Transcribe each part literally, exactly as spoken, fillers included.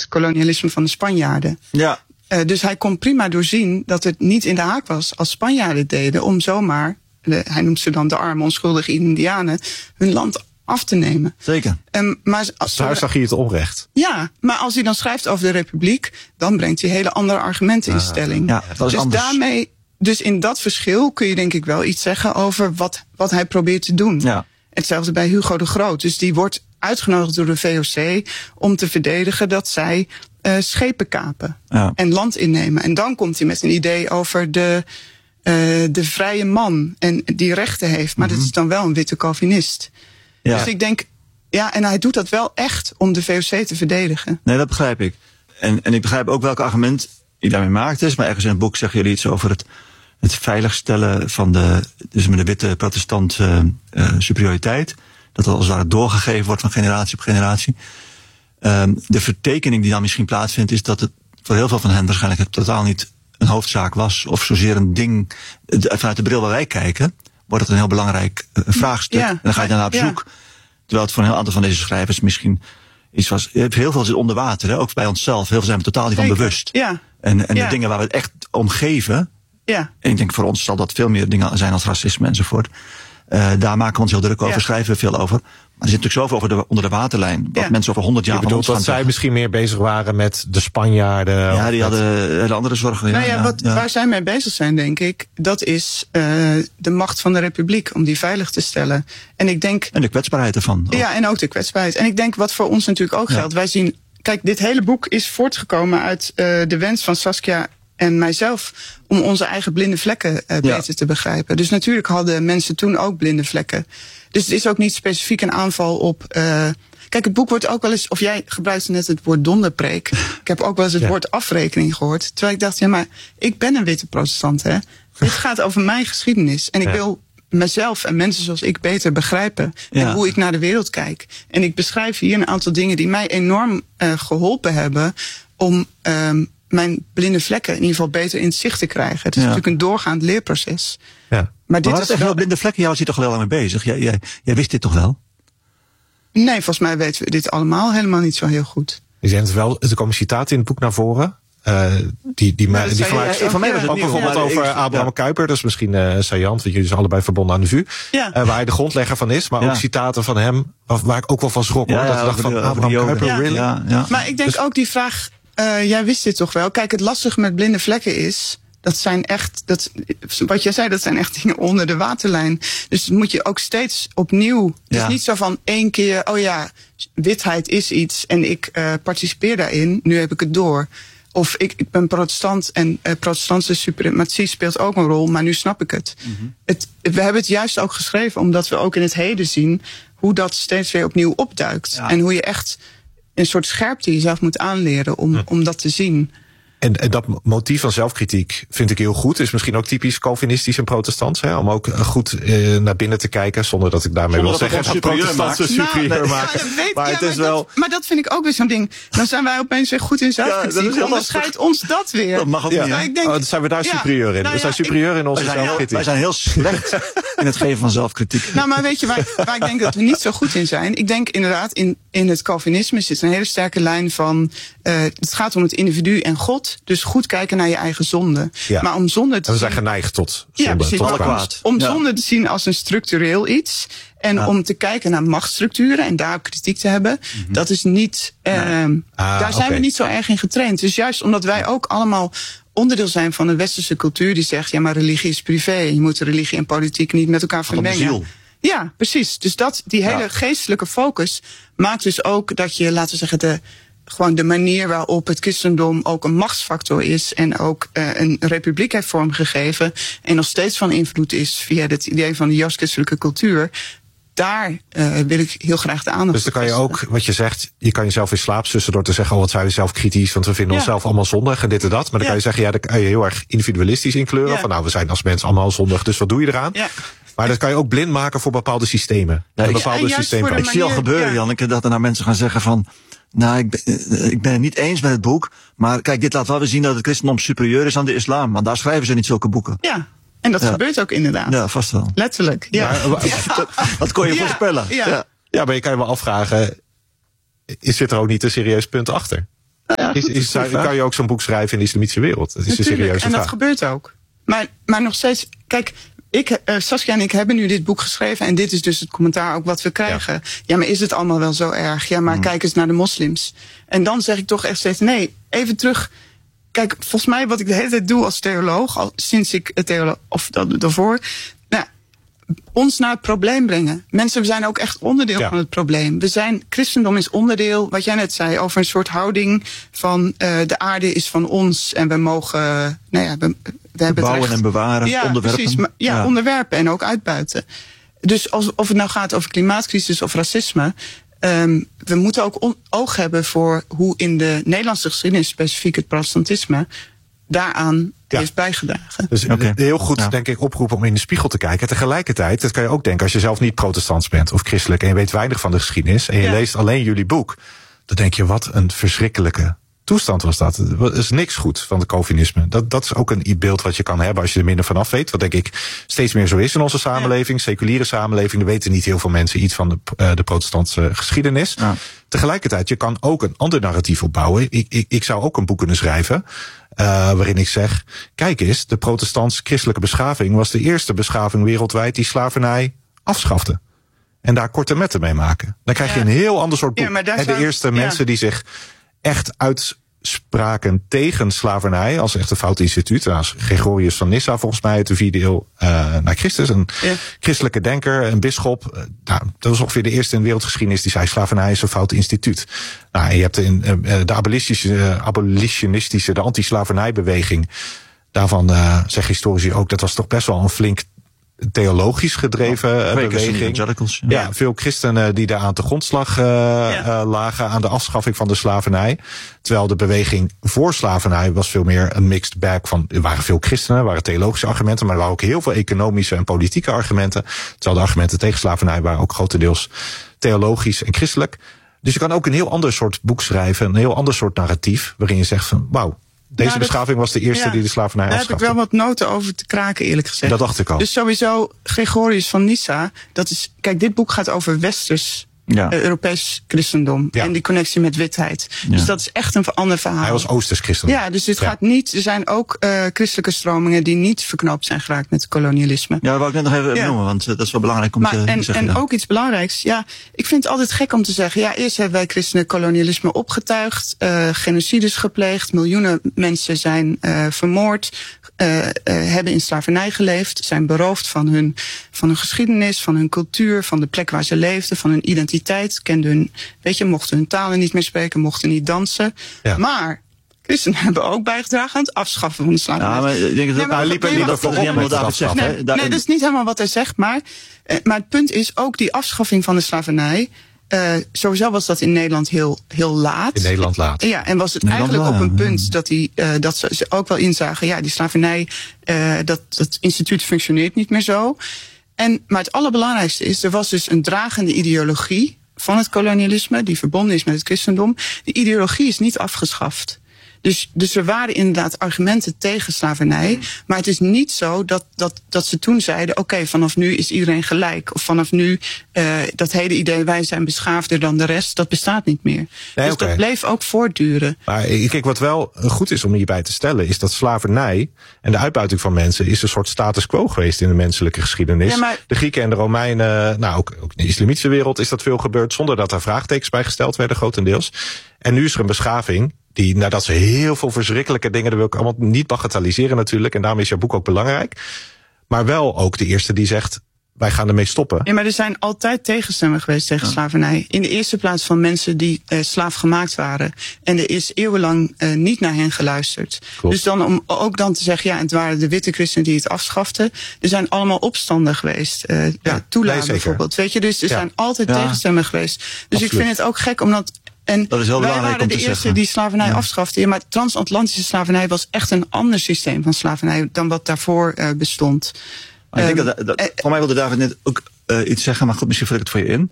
het kolonialisme van de Spanjaarden. Ja. Uh, dus hij kon prima doorzien dat het niet in de haak was als Spanjaarden het deden om zomaar, de, hij noemt ze dan de arme, onschuldige Indianen, hun land af te nemen. Zeker. Um, maar als Daar zag hij het onrecht. Ja, maar als hij dan schrijft over de Republiek, dan brengt hij hele andere argumenten in stelling. Ja, dat is dus anders. daarmee, dus in dat verschil kun je denk ik wel iets zeggen over wat, wat hij probeert te doen. Ja. Hetzelfde bij Hugo de Groot. Dus die wordt uitgenodigd door de V O C om te verdedigen dat zij uh, schepen kapen Ja. en land innemen. En dan komt hij met een idee over de, uh, de vrije man en die rechten heeft. Maar mm-hmm. dat is dan wel een witte Calvinist. Ja. Dus ik denk, ja, en hij doet dat wel echt om de V O C te verdedigen. Nee, dat begrijp ik. En, en ik begrijp ook welk argument je daarmee maakt. Is, maar ergens in het boek zeggen jullie iets over het, het veiligstellen van de, dus met de witte protestant uh, uh, superioriteit. Dat dat als het ware doorgegeven wordt van generatie op generatie. Um, de vertekening die dan misschien plaatsvindt is dat het voor heel veel van hen waarschijnlijk het totaal niet een hoofdzaak was. Of zozeer een ding, de, vanuit de bril waar wij kijken, wordt het een heel belangrijk uh, vraagstuk. Ja. En dan ga je daarna op zoek. Ja. Terwijl het voor een heel aantal van deze schrijvers misschien iets was. Heel veel zit onder water, hè? Ook bij onszelf. Heel veel zijn we totaal niet van bewust. Ja. En, en ja. de dingen waar we het echt om geven. Ja. En ik denk voor ons zal dat veel meer dingen zijn als racisme enzovoort. Uh, daar maken we ons heel druk over, ja. schrijven we veel over. Maar er zit natuurlijk zoveel over de, onder de waterlijn. Wat ja. mensen over honderd jaar je bedoelt van ons dat zij misschien meer bezig waren met de Spanjaarden? Ja, die hadden hele andere zorgen. Nou ja, ja, wat, ja. waar zij mee bezig zijn, denk ik, dat is uh, de macht van de Republiek om die veilig te stellen. En ik denk. En de kwetsbaarheid ervan. Ook. Ja, en ook de kwetsbaarheid. En ik denk wat voor ons natuurlijk ook geldt. Ja. Wij zien, kijk, dit hele boek is voortgekomen uit uh, de wens van Saskia en mijzelf om onze eigen blinde vlekken uh, beter ja. te begrijpen. Dus natuurlijk hadden mensen toen ook blinde vlekken. Dus het is ook niet specifiek een aanval op. Uh, kijk, het boek wordt ook wel eens, of jij gebruikte net het woord donderpreek. Ik heb ook wel eens het ja. woord afrekening gehoord. Terwijl ik dacht, ja, maar ik ben een witte protestant, hè. Dit gaat over mijn geschiedenis. En ik ja. wil mezelf en mensen zoals ik beter begrijpen. Ja. En hoe ik naar de wereld kijk. En ik beschrijf hier een aantal dingen die mij enorm uh, geholpen hebben om um, mijn blinde vlekken in ieder geval beter in het zicht te krijgen. Het is ja. natuurlijk een doorgaand leerproces. Ja. Maar dit maar is echt wel blinde vlekken. Jij was hier toch al heel lang mee bezig. Jij, jij, jij wist dit toch wel? Nee, volgens mij weten we dit allemaal helemaal niet zo heel goed. Je zegt wel, er komen citaten in het boek naar voren. Uh, die die, ja, die van mij, van mij was het ook bijvoorbeeld ja, over ik, Abraham ja. Kuyper. Dat is misschien uh, saillant, want jullie zijn allebei verbonden aan de V U. Ja. Uh, waar hij de grondlegger van is. Maar ja. ook citaten van hem, waar ik ook wel van schrok. Ja, hoor, ja, dat ik dacht van de, Abraham Kuyper, ja. really? Ja, ja. Maar ik denk dus, ook die vraag, uh, jij wist dit toch wel. Kijk, het lastige met blinde vlekken is, dat zijn echt, dat, wat jij zei, dat zijn echt dingen onder de waterlijn. Dus moet je ook steeds opnieuw. Het ja. is niet zo van één keer, oh ja, witheid is iets en ik uh, participeer daarin, nu heb ik het door. Of ik, ik ben protestant en uh, protestantse suprematie speelt ook een rol, maar nu snap ik het. Mm-hmm. het. We hebben het juist ook geschreven, omdat we ook in het heden zien hoe dat steeds weer opnieuw opduikt. Ja. En hoe je echt een soort scherpte jezelf moet aanleren om, hm. om dat te zien. En, en dat motief van zelfkritiek vind ik heel goed. Is misschien ook typisch Calvinistisch en protestants. Hè? Om ook goed uh, naar binnen te kijken. Zonder dat ik daarmee zonder wil zeggen dat protestantse superieur nou, maken. Ja, weet, maar, ja, het maar, is wel... dat, maar dat vind ik ook weer zo'n ding. Dan zijn wij opeens weer goed in zelfkritiek. Ja, onderscheidt ons dat weer. Dat mag ook ja. niet. Nou, ik denk, oh, dan zijn we daar ja, superieur in. Nou, we zijn ja, superieur ik, in onze zelfkritiek. Wij zijn heel slecht in het geven van zelfkritiek. Nou, maar weet je waar, waar ik denk dat we niet zo goed in zijn? Ik denk inderdaad, in, in het Calvinisme zit een hele sterke lijn van Uh, het gaat om het individu en God. Dus goed kijken naar je eigen zonde. Ja. Maar om zonde te en we zijn zien, geneigd tot zonde. Ja, precies, tot tot kwaad. Om ja. zonde te zien als een structureel iets. En ja. om te kijken naar machtsstructuren en daar kritiek te hebben. Mm-hmm. Dat is niet. Uh, nee. ah, daar zijn okay. we niet zo erg in getraind. Dus juist omdat wij ook allemaal onderdeel zijn van een westerse cultuur die zegt, ja, maar religie is privé. En je moet religie en politiek niet met elkaar vermengen. Ja, precies. Dus dat, die hele ja. geestelijke focus maakt dus ook dat je, laten we zeggen, de, gewoon de manier waarop het christendom ook een machtsfactor is en ook uh, een republiek heeft vormgegeven en nog steeds van invloed is via het idee van de joods-christelijke cultuur. Daar uh, wil ik heel graag de aandacht. Dus dan kan je ook, wat je zegt, je kan jezelf in slaap sussen door te zeggen, oh, wat zijn we zelf kritisch, want we vinden ja. onszelf allemaal zondig en dit en dat. Maar dan ja. kan je zeggen, ja, dan kan je heel erg individualistisch inkleuren. Ja. Van nou, we zijn als mens allemaal zondig, dus wat doe je eraan? Ja. Maar dat kan je ook blind maken voor bepaalde systemen. Ja, ik, bepaalde ja, systemen. Ik zie al gebeuren, ja. Janneke, dat er nou mensen gaan zeggen van, nou, ik ben, ik ben het niet eens met het boek, maar kijk, dit laat wel weer zien dat het christendom superieur is aan de islam. Want daar schrijven ze niet zulke boeken. Ja. En dat ja. gebeurt ook inderdaad. Ja, vast wel. Letterlijk. Ja. Maar, ja. Dat, dat kon je ja. voorspellen. Ja. Ja. ja, maar je kan je wel afvragen, is dit er ook niet een serieus punt achter? Ja, is, is, is, kan je ook zo'n boek schrijven in de islamitische wereld? Dat is Natuurlijk, een serieuze en vraag. dat gebeurt ook. Maar, maar nog steeds, kijk, ik, uh, Saskia en ik hebben nu dit boek geschreven. En dit is dus het commentaar ook wat we krijgen. Ja, ja maar is het allemaal wel zo erg? Ja, maar hmm. kijk eens naar de moslims. En dan zeg ik toch echt steeds, nee, even terug. Kijk, volgens mij wat ik de hele tijd doe als theoloog, al sinds ik het theoloog, of dat daarvoor, nou, ons naar het probleem brengen. Mensen, we zijn ook echt onderdeel ja. van het probleem. We zijn, christendom is onderdeel, wat jij net zei, over een soort houding van uh, de aarde is van ons en we mogen, uh, nou ja, we, we hebben bouwen het recht. en bewaren, ja, onderwerpen. Precies, maar, ja, ja, onderwerpen en ook uitbuiten. Dus als, of het nou gaat over klimaatcrisis of racisme, Um, we moeten ook on- oog hebben voor hoe in de Nederlandse geschiedenis, specifiek het protestantisme, daaraan ja. heeft bijgedragen. Dus okay. heel goed, ja. denk ik, oproepen om in de spiegel te kijken. Tegelijkertijd, dat kan je ook denken, als je zelf niet protestants bent of christelijk en je weet weinig van de geschiedenis en je ja. leest alleen jullie boek, dan denk je, wat een verschrikkelijke toestand was dat. Er is niks goed van het Calvinisme. Dat, dat is ook een beeld wat je kan hebben als je er minder vanaf weet. Wat denk ik steeds meer zo is in onze samenleving. Seculiere samenleving. Er weten niet heel veel mensen iets van de, uh, de protestantse geschiedenis. Ja. Tegelijkertijd, je kan ook een ander narratief opbouwen. Ik, ik, ik zou ook een boek kunnen schrijven. Uh, waarin ik zeg, kijk eens, de protestants-christelijke beschaving was de eerste beschaving wereldwijd die slavernij afschafte. En daar korte metten mee maken. Dan krijg je ja. een heel ander soort boek. Ja, en de eerste ja. mensen die zich echt uitspraken tegen slavernij als echt een fout instituut. Als Gregorius van Nyssa, volgens mij uit de vierde eeuw uh, na Christus. Een ja. christelijke denker, een bisschop. Uh, nou, dat was ongeveer de eerste in de wereldgeschiedenis die zei slavernij is een fout instituut. Nou, en je hebt in, uh, de abolitionistische, uh, abolitionistische, de anti-slavernijbeweging. Daarvan uh, zeggen historici ook, dat was toch best wel een flink theologisch gedreven oh, beweging. Ja. ja, veel christenen die daar aan de grondslag uh, ja. uh, lagen aan de afschaffing van de slavernij. Terwijl de beweging voor slavernij was veel meer een mixed bag van, er waren veel christenen, er waren theologische argumenten, maar er waren ook heel veel economische en politieke argumenten. Terwijl de argumenten tegen slavernij waren ook grotendeels theologisch en christelijk. Dus je kan ook een heel ander soort boek schrijven, een heel ander soort narratief, waarin je zegt van, wauw, deze nou, dat, beschaving was de eerste ja, die de slavernij afschafte. Daar heb ik wel wat noten over te kraken, eerlijk gezegd. Dat dacht ik al. Dus sowieso, Gregorius van Nyssa, dat is, kijk, dit boek gaat over westers ja. uh, Europees christendom. Ja. En die connectie met witheid. Ja. Dus dat is echt een ander verhaal. Hij was oosters christendom. Ja, dus dit ja. gaat niet, er zijn ook uh, christelijke stromingen die niet verknoopt zijn geraakt met kolonialisme. Ja, dat wou ik net nog even ja. noemen, want uh, dat is wel belangrijk om maar, te en, zeggen. En ja. ook iets belangrijks, ja, ik vind het altijd gek om te zeggen, ja, eerst hebben wij christenen kolonialisme opgetuigd, uh, genocides gepleegd, miljoenen mensen zijn uh, vermoord, uh, uh, hebben in slavernij geleefd, zijn beroofd van hun, van hun geschiedenis, van hun cultuur, van de plek waar ze leefden, van hun identiteit, kenden hun, weet je, mochten hun talen niet meer spreken, mochten niet dansen. Ja. Maar christenen hebben ook bijgedragen aan het afschaffen van de slavernij. Ja, maar ik denk dat het nee, liepen niet dat het helemaal David zegt. Nee, nee, dat is niet helemaal wat hij zegt, maar, maar het punt is ook die afschaffing van de slavernij. Uh, sowieso was dat in Nederland heel, heel laat. In Nederland laat. Ja, en was het Nederland eigenlijk laat. Op een punt dat, die, uh, dat ze, ze ook wel inzagen, ja, die slavernij, uh, dat, dat instituut functioneert niet meer zo. En, maar het allerbelangrijkste is, er was dus een dragende ideologie van het kolonialisme, die verbonden is met het christendom. Die ideologie is niet afgeschaft. Dus, dus er waren inderdaad argumenten tegen slavernij. Maar het is niet zo dat, dat, dat ze toen zeiden, oké, okay, vanaf nu is iedereen gelijk. Of vanaf nu, uh, dat hele idee, wij zijn beschaafder dan de rest, dat bestaat niet meer. Nee, dus okay. dat bleef ook voortduren. Maar kijk, wat wel goed is om hierbij te stellen, is dat slavernij en de uitbuiting van mensen is een soort status quo geweest in de menselijke geschiedenis. Ja, maar de Grieken en de Romeinen, nou ook, ook in de islamitische wereld is dat veel gebeurd, zonder dat daar vraagtekens bij gesteld werden, grotendeels. En nu is er een beschaving die, nadat ze heel veel verschrikkelijke dingen, dat wil ik allemaal niet bagatelliseren natuurlijk, en daarom is jouw boek ook belangrijk, maar wel ook de eerste die zegt, wij gaan ermee stoppen. Ja, maar er zijn altijd tegenstemmen geweest tegen ja. slavernij. In de eerste plaats van mensen die uh, slaaf gemaakt waren. En er is eeuwenlang uh, niet naar hen geluisterd. Klopt. Dus dan om ook dan te zeggen, ja, het waren de witte christenen die het afschaften. Er zijn allemaal opstanden geweest. Uh, ja, ja, Tula nee, bijvoorbeeld. Weet je, dus er ja. zijn altijd ja. tegenstemmen geweest. Dus Absoluut. Ik vind het ook gek omdat. En dat is heel wij waren de eerste zeggen. die slavernij ja. afschaften. Ja, maar transatlantische slavernij was echt een ander systeem van slavernij dan wat daarvoor uh, bestond. Ik denk dat, dat, uh, voor mij wilde David net ook uh, iets zeggen, maar goed, misschien vul ik het voor je in.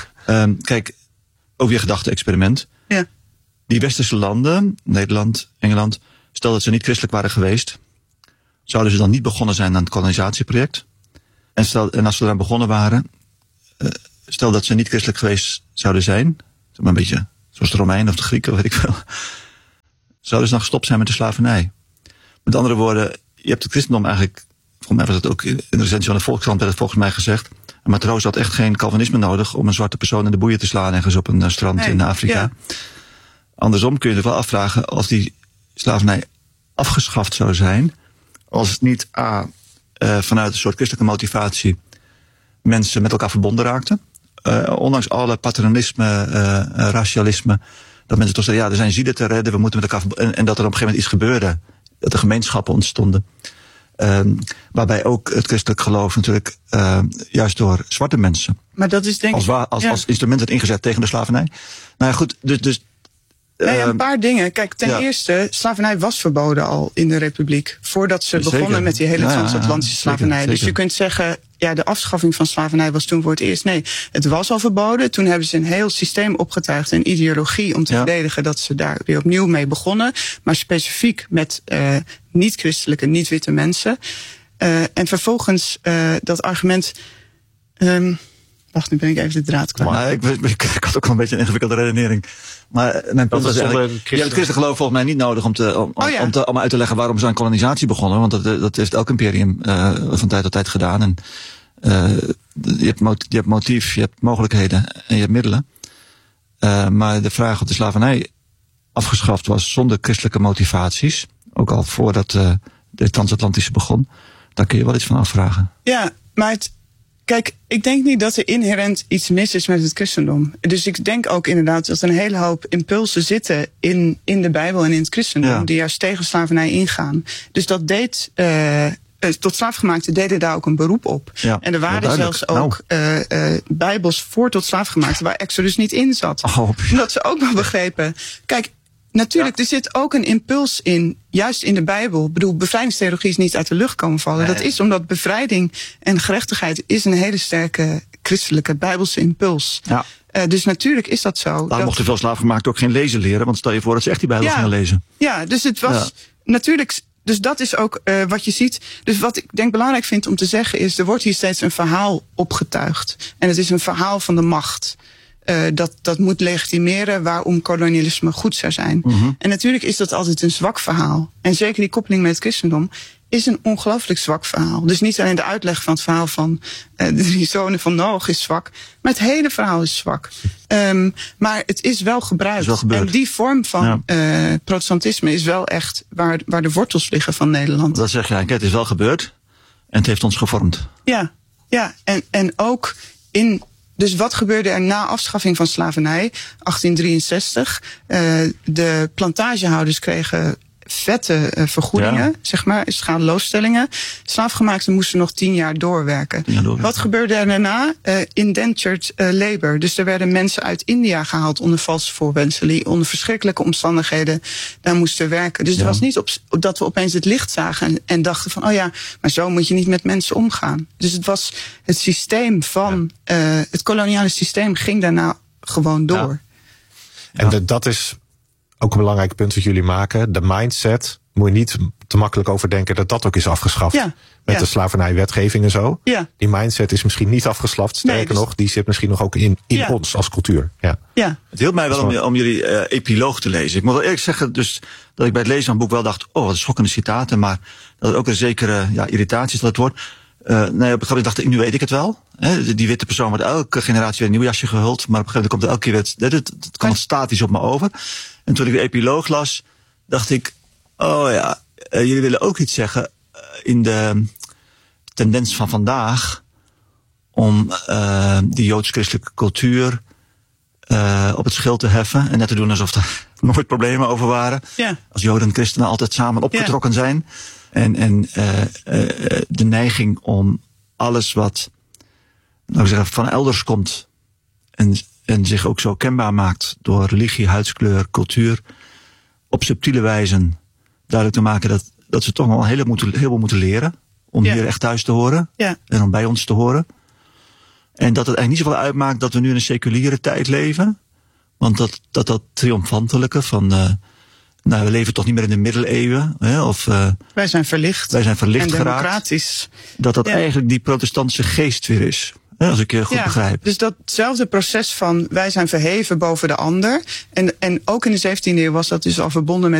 um, kijk, over je gedachte-experiment. Ja. Die westerse landen, Nederland, Engeland, stel dat ze niet christelijk waren geweest, zouden ze dan niet begonnen zijn aan het kolonisatieproject? En, stel, en als ze eraan begonnen waren, uh, stel dat ze niet christelijk geweest zouden zijn, zeg maar een beetje zoals de Romeinen of de Grieken, weet ik veel. zouden ze dan gestopt zijn met de slavernij. Met andere woorden, je hebt het christendom eigenlijk, volgens mij was het ook in de recensie van de Volkskrant werd het volgens mij gezegd, een matroos had echt geen Calvinisme nodig om een zwarte persoon in de boeien te slaan ergens op een strand nee, in Afrika. Ja. Andersom kun je er wel afvragen of die slavernij afgeschaft zou zijn, als het niet a, uh, vanuit een soort christelijke motivatie mensen met elkaar verbonden raakten. Uh, ondanks alle paternisme, uh, racialisme, dat mensen toch zeiden, ja, er zijn zielen te redden, we moeten met elkaar verbonden, en, en dat er op een gegeven moment iets gebeurde, dat er gemeenschappen ontstonden. Um, waarbij ook het christelijk geloof natuurlijk uh, juist door zwarte mensen maar dat is denk als, wa- als, ja. als instrument werd ingezet tegen de slavernij. Nou ja, goed, dus... dus Nee, een paar dingen. Kijk, ten ja. eerste, slavernij was verboden al in de Republiek. Voordat ze zeker. begonnen met die hele transatlantische ja, slavernij. Zeker, zeker. Dus je kunt zeggen, ja, de afschaffing van slavernij was toen voor het eerst. Nee, het was al verboden. Toen hebben ze een heel systeem opgetuigd, een ideologie om te ja. verdedigen dat ze daar weer opnieuw mee begonnen. Maar specifiek met uh, niet-christelijke, niet-witte mensen. Uh, en vervolgens uh, dat argument... Um, Wacht, nu ben ik even de draad kwijt. Nou, ik, ik, ik had ook wel een beetje een ingewikkelde redenering. Maar mijn punt was eigenlijk, je hebt het christelijk geloof volgens mij niet nodig om, te, om, oh, ja. om, te, om uit te leggen waarom ze aan kolonisatie begonnen. Want dat, dat heeft elk imperium uh, van tijd tot tijd gedaan. En, uh, je, hebt mot, je hebt motief, je hebt mogelijkheden en je hebt middelen. Uh, maar de vraag of de slavernij afgeschaft was zonder christelijke motivaties, ook al voordat uh, de transatlantische begon, daar kun je wel iets van afvragen. Ja, maar het... Kijk, ik denk niet dat er inherent iets mis is met het christendom. Dus ik denk ook inderdaad dat er een hele hoop impulsen zitten in, in de Bijbel en in het christendom, ja. die juist tegen slavernij ingaan. Dus dat deed, uh, tot slaafgemaakten deden daar ook een beroep op. Ja, en er waren zelfs ook uh, uh, Bijbels voor tot slaafgemaakten waar Exodus niet in zat. Oh, omdat ze ook wel begrepen. Kijk, natuurlijk, ja. er zit ook een impuls in, juist in de Bijbel. Ik bedoel, bevrijdingstheologie is niet uit de lucht komen vallen. Nee. Dat is omdat bevrijding en gerechtigheid is een hele sterke christelijke Bijbelse impuls. Ja. Uh, dus natuurlijk is dat zo. Daar mochten veel slaafgemaakten ook geen lezen leren, want stel je voor dat ze echt die Bijbel ja. gingen lezen. Ja, dus het was ja. natuurlijk... Dus dat is ook uh, wat je ziet. Dus wat ik denk belangrijk vind om te zeggen is, er wordt hier steeds een verhaal opgetuigd. En het is een verhaal van de macht. Uh, dat, dat moet legitimeren waarom kolonialisme goed zou zijn. Mm-hmm. En natuurlijk is dat altijd een zwak verhaal. En zeker die koppeling met het christendom is een ongelooflijk zwak verhaal. Dus niet alleen de uitleg van het verhaal van uh, de drie zonen van Noach is zwak, maar het hele verhaal is zwak. Um, maar het is wel gebruikt. Is wel en die vorm van ja. uh, protestantisme is wel echt waar, waar de wortels liggen van Nederland. Dat zeg je eigenlijk, het is wel gebeurd en het heeft ons gevormd. Ja, ja. En, en ook in... Dus wat gebeurde er na afschaffing van slavernij, achttien drieënzestig? Uh, de plantagehouders kregen vette uh, vergoedingen, ja. zeg maar, schadeloosstellingen. Slaafgemaakten moesten nog tien jaar doorwerken. Ja, doorwerken. Wat gebeurde er daarna? Uh, indentured uh, labor. Dus er werden mensen uit India gehaald onder valse voorwendselen, die onder verschrikkelijke omstandigheden daar moesten werken. Dus ja. het was niet op, dat we opeens het licht zagen en, en dachten van, oh ja, maar zo moet je niet met mensen omgaan. Dus het was het systeem van, ja. uh, het koloniale systeem ging daarna gewoon door. Ja. En de, dat is ook een belangrijk punt wat jullie maken. De mindset, moet je niet te makkelijk overdenken dat dat ook is afgeschaft. Ja, met ja. de slavernijwetgeving en zo. Ja. Die mindset is misschien niet afgeschaft. Sterker nee, dus nog, die zit misschien nog ook in, in ja. ons als cultuur. Ja. Ja. Het hielp mij wel om, om jullie uh, epiloog te lezen. Ik moet wel eerlijk zeggen dus dat ik bij het lezen van het boek wel dacht, oh, wat schokkende citaten. Maar dat er ook een zekere ja, irritatie is dat het woord. Uh, nee, op een gegeven moment dacht ik, nu weet ik het wel. He, die witte persoon wordt elke generatie weer een nieuw jasje gehuld. Maar op een gegeven moment komt er elke keer weer, het, het, het kwam statisch op me over. En toen ik de epiloog las, dacht ik, oh ja, uh, jullie willen ook iets zeggen uh, in de tendens van vandaag om uh, die joods-christelijke cultuur uh, op het schild te heffen. En net te doen alsof er nooit problemen over waren. Ja. Als Joden en christenen altijd samen opgetrokken ja. zijn. En, en uh, uh, de neiging om alles wat, nou zeggen, van elders komt en, en zich ook zo kenbaar maakt door religie, huidskleur, cultuur, op subtiele wijze duidelijk te maken dat, dat ze toch nog een heleboel moeten, heleboel moeten leren om ja. hier echt thuis te horen ja. en om bij ons te horen. En dat het eigenlijk niet zoveel uitmaakt dat we nu in een seculiere tijd leven, want dat dat, dat triomfantelijke van Uh, nou, we leven toch niet meer in de middeleeuwen. Hè, of, uh, wij zijn verlicht. Wij zijn verlicht en geraakt. Democratisch. Dat dat ja. eigenlijk die protestantse geest weer is. Hè, als ik je goed ja, begrijp. Dus datzelfde proces van wij zijn verheven boven de ander. En, en ook in de zeventiende eeuw was dat dus al verbonden met